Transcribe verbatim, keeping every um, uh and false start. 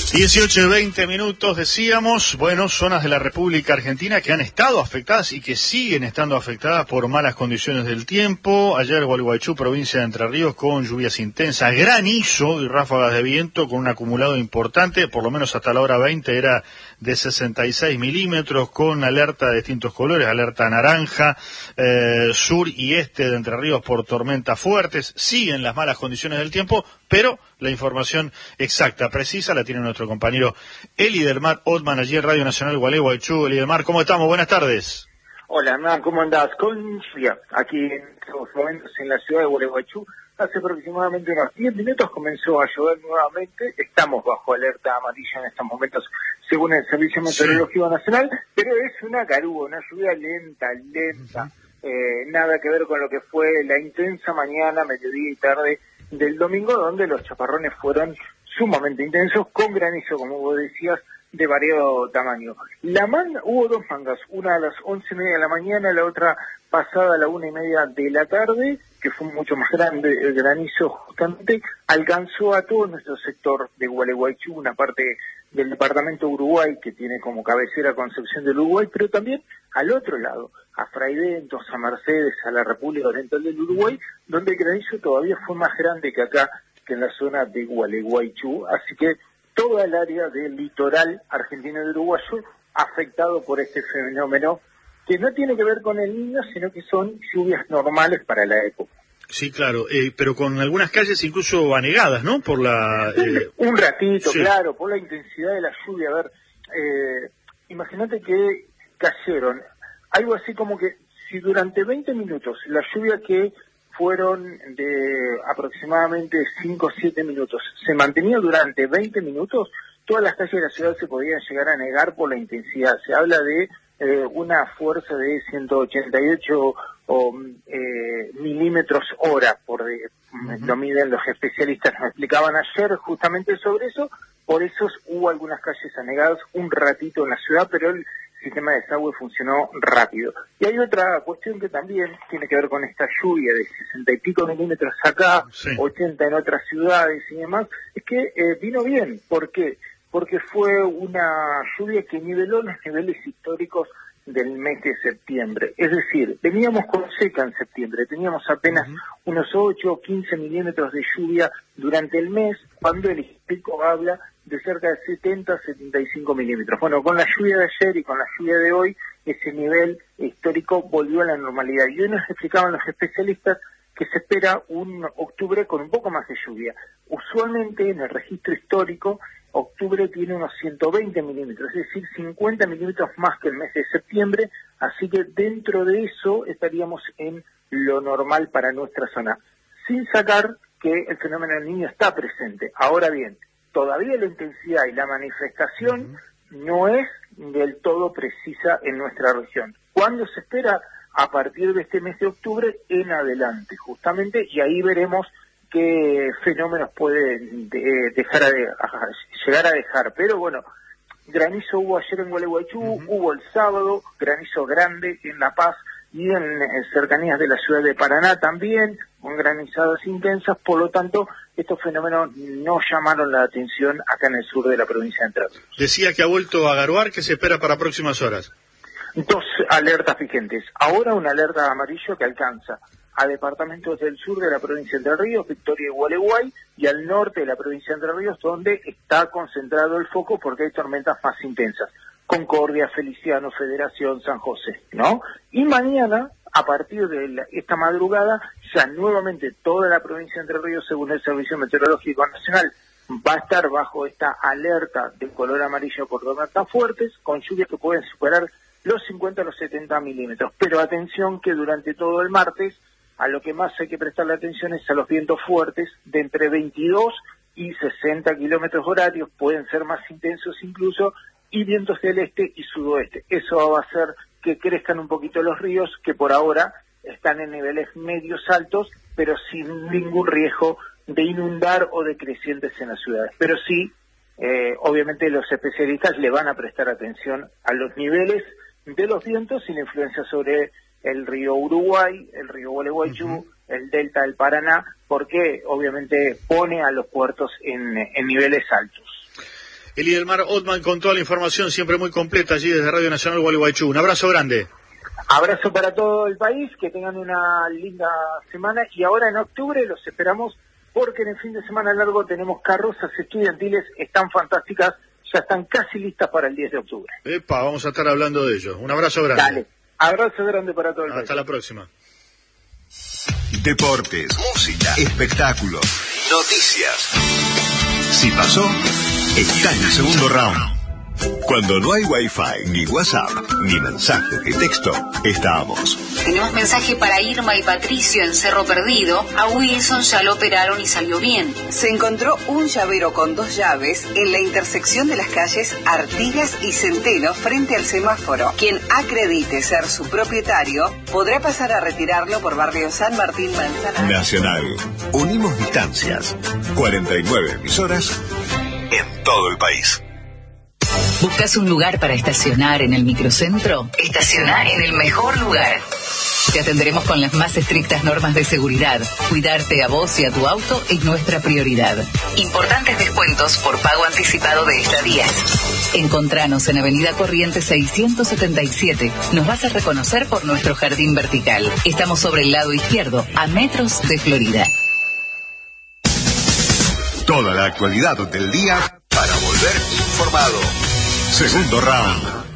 dieciocho y veinte minutos, decíamos, bueno, zonas de la República Argentina que han estado afectadas y que siguen estando afectadas por malas condiciones del tiempo. Ayer Gualeguaychú, provincia de Entre Ríos, con lluvias intensas, granizo y ráfagas de viento con un acumulado importante, por lo menos hasta la hora veinte era de sesenta y seis milímetros, con alerta de distintos colores, alerta naranja, eh, sur y este de Entre Ríos por tormentas fuertes. Siguen las malas condiciones del tiempo, pero la información exacta, precisa, la tiene nuestro compañero Elidelmar Otman, allí en Radio Nacional Gualeguaychú. Elidelmar, ¿cómo estamos? Buenas tardes. Hola, Hernán, ¿cómo andás? Con lluvia, aquí en estos momentos en la ciudad de Gualeguaychú. Hace aproximadamente unos diez minutos comenzó a llover nuevamente. Estamos bajo alerta amarilla en estos momentos, según el Servicio Meteorológico sí. Nacional, pero es una garúa, una lluvia lenta, lenta. Uh-huh. eh, nada que ver con lo que fue la intensa mañana, mediodía y tarde del domingo, donde los chaparrones fueron sumamente intensos, con granizo, como vos decías, de variado tamaño. La manga, hubo dos mangas, una a las once y media de la mañana, la otra pasada a la una y media de la tarde, que fue mucho más grande. El granizo justamente alcanzó a todo nuestro sector de Gualeguaychú, una parte del departamento Uruguay, que tiene como cabecera Concepción del Uruguay, pero también al otro lado, a Fraidentos, a Mercedes, a la República Oriental del Uruguay, donde el granizo todavía fue más grande que acá, que en la zona de Gualeguaychú. Así que toda el área del litoral argentino y uruguayo afectado por este fenómeno, que no tiene que ver con el Niño, sino que son lluvias normales para la época. Sí, claro, eh, pero con algunas calles incluso anegadas, ¿no? Por la eh... Un ratito, sí. Claro, por la intensidad de la lluvia. A ver, eh, imagínate que cayeron algo así como que si durante veinte minutos la lluvia que fueron de aproximadamente cinco o siete minutos se mantenía durante veinte minutos, todas las calles de la ciudad se podían llegar a anegar por la intensidad. Se habla de eh, una fuerza de ciento ochenta y ocho o, eh, milímetros hora, por de, uh-huh. Lo miden los especialistas, nos explicaban ayer justamente sobre eso. Por eso hubo algunas calles anegadas un ratito en la ciudad, pero el sistema de desagüe funcionó rápido. Y hay otra cuestión que también tiene que ver con esta lluvia de sesenta y pico milímetros acá, sí. ochenta en otras ciudades y demás, es que eh, vino bien. ¿Por qué? Porque fue una lluvia que niveló los niveles históricos del mes de septiembre. Es decir, veníamos con seca en septiembre, teníamos apenas uh-huh. unos ocho o quince milímetros de lluvia durante el mes, cuando el histórico habla de cerca de setenta a setenta y cinco milímetros. Bueno, con la lluvia de ayer y con la lluvia de hoy, ese nivel histórico volvió a la normalidad. Y hoy nos explicaban los especialistas que se espera un octubre con un poco más de lluvia. Usualmente en el registro histórico, octubre tiene unos ciento veinte milímetros, es decir, cincuenta milímetros más que el mes de septiembre, así que dentro de eso estaríamos en lo normal para nuestra zona, sin sacar que el fenómeno del Niño está presente. Ahora bien, todavía la intensidad y la manifestación uh-huh. no es del todo precisa en nuestra región. ¿Cuándo se espera? A partir de este mes de octubre en adelante, justamente, y ahí veremos qué fenómenos puede de, dejar a de, a, llegar a dejar. Pero bueno, granizo hubo ayer en Gualeguaychú, uh-huh. hubo el sábado, granizo grande en La Paz y en, en cercanías de la ciudad de Paraná también, con granizadas intensas. Por lo tanto, estos fenómenos no llamaron la atención acá en el sur de la provincia de Entre Ríos. Decía que ha vuelto a garoar, ¿qué se espera para próximas horas? Dos alertas vigentes. Ahora una alerta amarillo que alcanza a departamentos del sur de la provincia de Entre Ríos, Victoria y Gualeguay, y al norte de la provincia de Entre Ríos, donde está concentrado el foco porque hay tormentas más intensas. Concordia, Feliciano, Federación, San José, ¿no? Y mañana, a partir de la, esta madrugada, ya nuevamente toda la provincia de Entre Ríos, según el Servicio Meteorológico Nacional, va a estar bajo esta alerta de color amarillo por tormentas fuertes, con lluvias que pueden superar los cincuenta a los setenta milímetros. Pero atención que durante todo el martes, a lo que más hay que prestarle atención es a los vientos fuertes de entre veintidós y sesenta kilómetros horarios, pueden ser más intensos incluso, y vientos del este y sudoeste. Eso va a hacer que crezcan un poquito los ríos, que por ahora están en niveles medios altos, pero sin ningún riesgo de inundar o de crecientes en las ciudades. Pero sí, eh, obviamente los especialistas le van a prestar atención a los niveles de los vientos y la influencia sobre el río Uruguay, el río Gualeguaychú, uh-huh. el delta del Paraná, porque obviamente pone a los puertos en, en niveles altos. Elidelmar Ottman con toda la información, siempre muy completa allí desde Radio Nacional Gualeguaychú. Un abrazo grande. Abrazo para todo el país, que tengan una linda semana, y ahora en octubre los esperamos porque en el fin de semana largo tenemos carrozas estudiantiles, están fantásticas, ya están casi listas para el diez de octubre. Epa, vamos a estar hablando de ello. Un abrazo grande. Dale, abrazo grande para todo el país. Hasta la próxima. Deportes, música, espectáculos, noticias. Si pasó, está en el segundo round. Cuando no hay Wi-Fi, ni WhatsApp, ni mensaje de texto, estamos. Tenemos mensaje para Irma y Patricio en Cerro Perdido. A Wilson ya lo operaron y salió bien. Se encontró un llavero con dos llaves en la intersección de las calles Artigas y Centeno frente al semáforo. Quien acredite ser su propietario podrá pasar a retirarlo por barrio San Martín Manzanares. Nacional. Unimos distancias. cuarenta y nueve emisoras en todo el país. ¿Buscas un lugar para estacionar en el microcentro? Estaciona en el mejor lugar. Te atenderemos con las más estrictas normas de seguridad. Cuidarte a vos y a tu auto es nuestra prioridad. Importantes descuentos por pago anticipado de estadías. Encontranos en Avenida Corrientes seiscientos setenta y siete. Nos vas a reconocer por nuestro jardín vertical. Estamos sobre el lado izquierdo, a metros de Florida. Toda la actualidad del día para volver informado. Segundo round.